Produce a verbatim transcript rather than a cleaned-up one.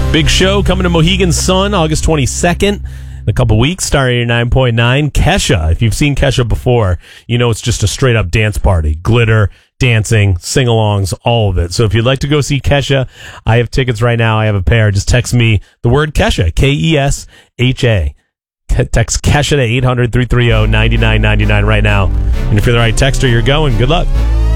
Big show coming to Mohegan Sun August twenty-second. In a couple weeks, Star eighty-nine point nine. Kesha. If you've seen Kesha before, you know it's just a straight up dance party. Glitter, dancing, sing-alongs, all of it. So if you'd like to go see Kesha, I have tickets right now. I have a pair. Just text me the word Kesha, K E S H A. Text Kesha to eight hundred, three three zero, nine nine nine nine right now. And if you're the right texter, you're going. Good luck.